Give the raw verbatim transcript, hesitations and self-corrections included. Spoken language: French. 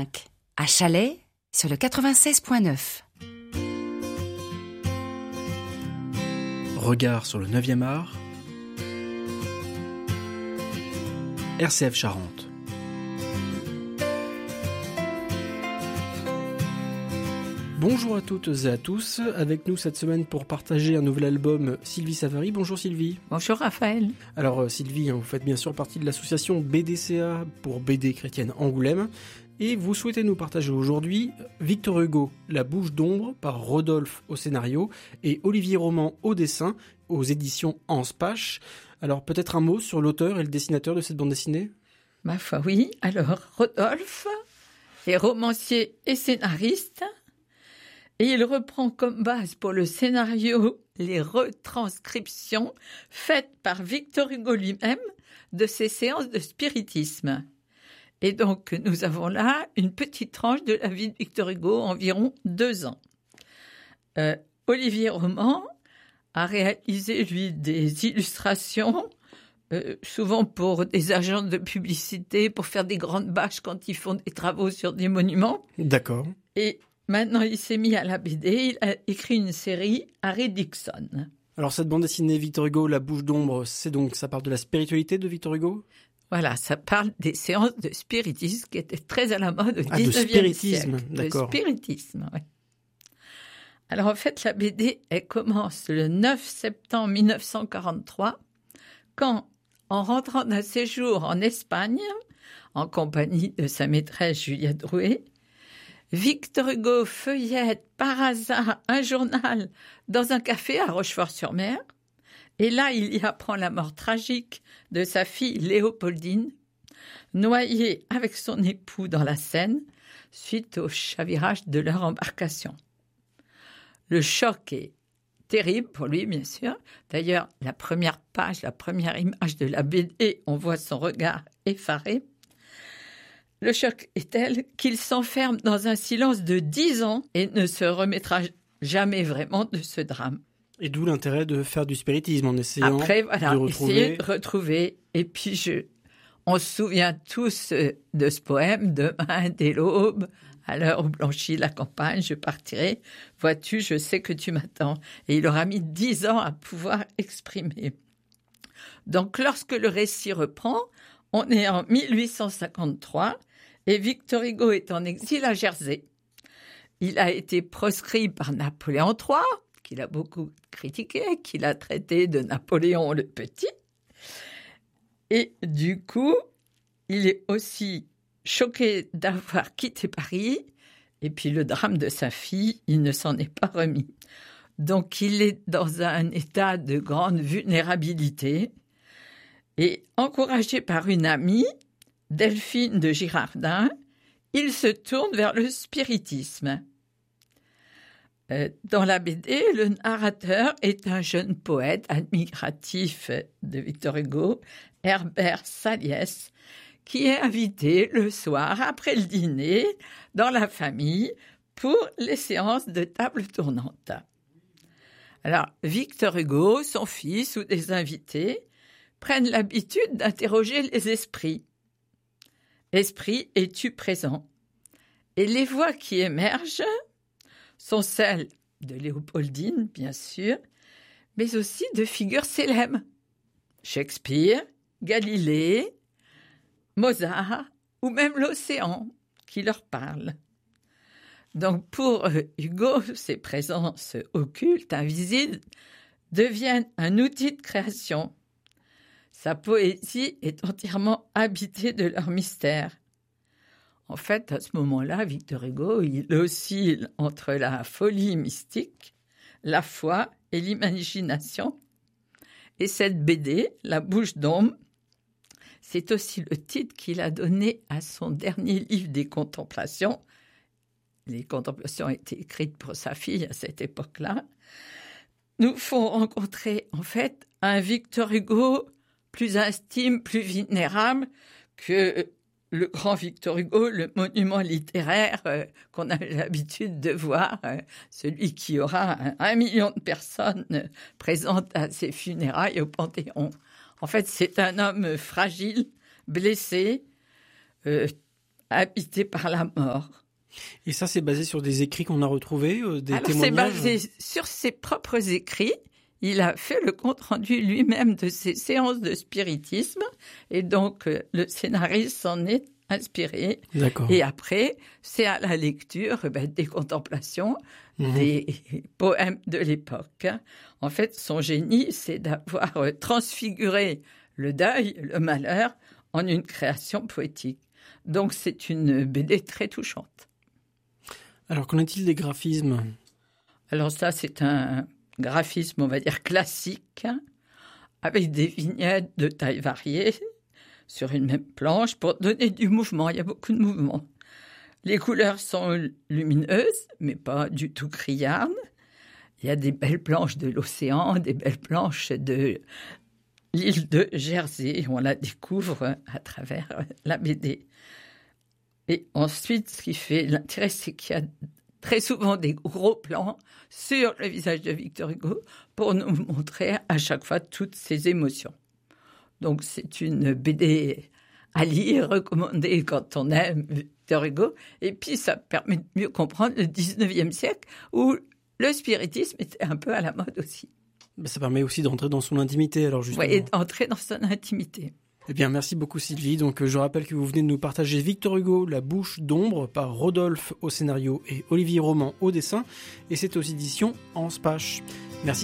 cinq, à Chalais, sur le quatre-vingt-seize virgule neuf. Regard sur le neuvième art, R C F Charente. Bonjour à toutes et à tous, avec nous cette semaine pour partager un nouvel album, Sylvie Savary. Bonjour Sylvie. Bonjour Raphaël. Alors Sylvie, vous faites bien sûr partie de l'association B D C A pour B D Chrétienne Angoulême, et vous souhaitez nous partager aujourd'hui Victor Hugo, La Bouche d'ombre par Rodolphe au scénario et Olivier Roman au dessin aux éditions Anspach. Alors peut-être un mot sur l'auteur et le dessinateur de cette bande dessinée ? Ma foi oui, alors Rodolphe est romancier et scénariste. Et il reprend comme base pour le scénario les retranscriptions faites par Victor Hugo lui-même de ses séances de spiritisme. Et donc, nous avons là une petite tranche de la vie de Victor Hugo, environ deux ans. Euh, Olivier Roman a réalisé, lui, des illustrations, euh, souvent pour des agences de publicité, pour faire des grandes bâches quand ils font des travaux sur des monuments. D'accord. Et maintenant, il s'est mis à la B D, il a écrit une série, Harry Dixon. Alors cette bande dessinée Victor Hugo, La Bouche d'ombre, c'est donc, ça parle de la spiritualité de Victor Hugo ? Voilà, ça parle des séances de spiritisme qui étaient très à la mode au ah, dix-neuvième de spiritisme, siècle. D'accord. De spiritisme, oui. Alors en fait, la B D, elle commence le neuf septembre mille neuf cent quarante-trois, quand, en rentrant d'un séjour en Espagne, en compagnie de sa maîtresse Juliette Drouet, Victor Hugo feuillette par hasard un journal dans un café à Rochefort-sur-Mer. Et là, il y apprend la mort tragique de sa fille Léopoldine, noyée avec son époux dans la Seine suite au chavirage de leur embarcation. Le choc est terrible pour lui, bien sûr. D'ailleurs, la première page, la première image de la B D, on voit son regard effaré. Le choc est tel qu'il s'enferme dans un silence de dix ans et ne se remettra jamais vraiment de ce drame. Et d'où l'intérêt de faire du spiritisme en essayant Après, voilà, de retrouver... essayer de retrouver. Et puis, je, on se souvient tous de ce poème, demain dès l'aube, à l'heure où blanchit la campagne, je partirai. Vois-tu, je sais que tu m'attends. Et il aura mis dix ans à pouvoir exprimer. Donc, lorsque le récit reprend, on est en mille huit cent cinquante-trois et Victor Hugo est en exil à Jersey. Il a été proscrit par Napoléon trois, qu'il a beaucoup critiqué, qu'il a traité de Napoléon le Petit. Et du coup, il est aussi choqué d'avoir quitté Paris. Et puis le drame de sa fille, il ne s'en est pas remis. Donc il est dans un état de grande vulnérabilité. Et encouragé par une amie, Delphine de Girardin, il se tourne vers le spiritisme. Euh, dans la B D, le narrateur est un jeune poète admiratif de Victor Hugo, Herbert Saliès, qui est invité le soir après le dîner dans la famille pour les séances de table tournante. Alors, Victor Hugo, son fils ou des invités prennent l'habitude d'interroger les esprits. Esprit, es-tu présent ? Et les voix qui émergent sont celles de Léopoldine, bien sûr, mais aussi de figures célèbres. Shakespeare, Galilée, Mozart ou même l'océan qui leur parle. Donc pour Hugo, ces présences occultes, invisibles, deviennent un outil de création. Sa poésie est entièrement habitée de leur mystère. En fait, à ce moment-là, Victor Hugo, il oscille entre la folie mystique, la foi et l'imagination. Et cette B D, La Bouche d'ombre, c'est aussi le titre qu'il a donné à son dernier livre des Contemplations. Les Contemplations ont été écrites pour sa fille à cette époque-là. Nous font rencontrer, en fait, un Victor Hugo plus intime, plus vulnérable que le grand Victor Hugo, le monument littéraire euh, qu'on a l'habitude de voir, euh, celui qui aura un, un million de personnes euh, présentes à ses funérailles au Panthéon. En fait, c'est un homme fragile, blessé, euh, habité par la mort. Et ça, c'est basé sur des écrits qu'on a retrouvés, euh, des Alors, témoignages? c'est basé sur ses propres écrits. Il a fait le compte-rendu lui-même de ses séances de spiritisme. Et donc, euh, le scénariste s'en est inspiré. D'accord. Et après, c'est à la lecture ben, des contemplations, mmh. des poèmes de l'époque. En fait, son génie, c'est d'avoir euh, transfiguré le deuil, le malheur, en une création poétique. Donc, c'est une B D très touchante. Alors, qu'en est-il des graphismes? Alors ça, c'est un graphisme, on va dire, classique, avec des vignettes de taille variée, sur une même planche, pour donner du mouvement. Il y a beaucoup de mouvement. Les couleurs sont lumineuses, mais pas du tout criardes. Il y a des belles planches de l'océan, des belles planches de l'île de Jersey. On la découvre à travers la B D. Et ensuite, ce qui fait l'intérêt, c'est qu'il y a très souvent des gros plans sur le visage de Victor Hugo pour nous montrer à chaque fois toutes ses émotions. Donc, c'est une B D à lire, recommandée quand on aime Victor Hugo. Et puis, ça permet de mieux comprendre le dix-neuvième siècle où le spiritisme était un peu à la mode aussi. Ça permet aussi d'entrer dans son intimité, alors justement. Oui, et d'entrer dans son intimité. Eh bien, merci beaucoup Sylvie. Donc, je rappelle que vous venez de nous partager Victor Hugo, La bouche d'ombre, par Rodolphe au scénario et Olivier Roman au dessin. Et c'est aux éditions Anspach.